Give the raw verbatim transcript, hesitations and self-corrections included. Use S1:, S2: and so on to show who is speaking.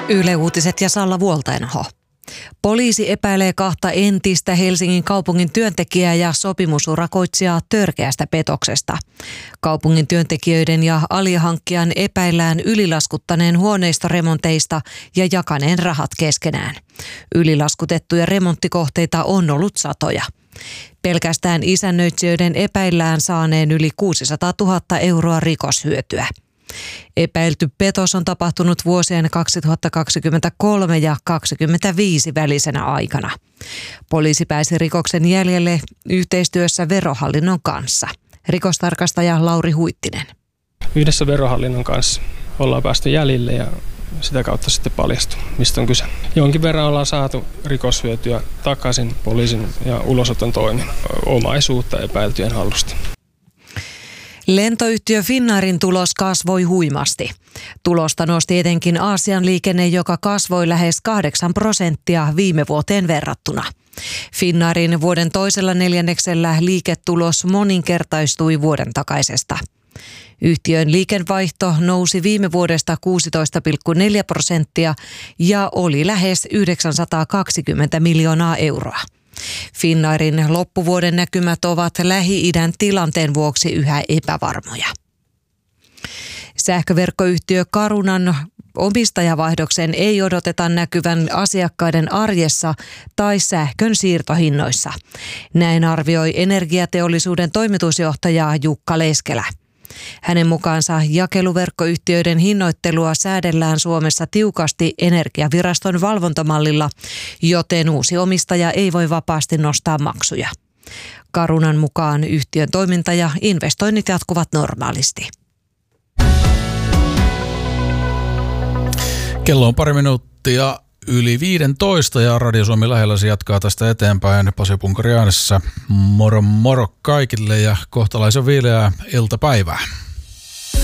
S1: Yle Uutiset ja Salla Vuoltainho. Poliisi epäilee kahta entistä Helsingin kaupungin työntekijää ja sopimusurakoitsijaa törkeästä petoksesta. Kaupungin työntekijöiden ja alihankkijan epäillään ylilaskuttaneen huoneistoremonteista ja jakaneen rahat keskenään. Ylilaskutettuja remonttikohteita on ollut satoja. Pelkästään isännöitsijöiden epäillään saaneen yli kuusisataatuhatta euroa rikoshyötyä. Epäilty petos on tapahtunut vuosien kaksituhattakaksikymmentäkolme ja kaksituhattakaksikymmentäviisi välisenä aikana. Poliisi pääsi rikoksen jäljelle yhteistyössä Verohallinnon kanssa. Rikostarkastaja Lauri Huittinen.
S2: Yhdessä Verohallinnon kanssa ollaan päästy jäljille ja sitä kautta sitten paljastui, mistä on kyse. Jonkin verran ollaan saatu rikoshyötyä takaisin poliisin ja ulosoton toimin omaisuutta epäiltyjen hallusta.
S1: Lentoyhtiö Finnairin tulos kasvoi huimasti. Tulosta nosti etenkin Aasian liikenne, joka kasvoi lähes kahdeksan prosenttia viime vuoteen verrattuna. Finnairin vuoden toisella neljänneksellä liiketulos moninkertaistui vuoden takaisesta. Yhtiön liikevaihto nousi viime vuodesta kuusitoista pilkku neljä prosenttia ja oli lähes yhdeksänsataakaksikymmentä miljoonaa euroa. Finnairin loppuvuoden näkymät ovat Lähi-idän tilanteen vuoksi yhä epävarmoja. Sähköverkkoyhtiö Carunan omistajavaihdoksen ei odoteta näkyvän asiakkaiden arjessa tai sähkön siirtohinnoissa. Näin arvioi energiateollisuuden toimitusjohtaja Jukka Leskelä. Hänen mukaansa jakeluverkkoyhtiöiden hinnoittelua säädellään Suomessa tiukasti Energiaviraston valvontamallilla, joten uusi omistaja ei voi vapaasti nostaa maksuja. Carunan mukaan yhtiön toiminta ja investoinnit jatkuvat normaalisti.
S3: Kello on pari minuuttia yli viidentoista ja Radio Suomi lähellä se jatkaa tästä eteenpäin. Pasi Punkari äänessä. Moro moro kaikille ja kohtalaisen viileää iltapäivää.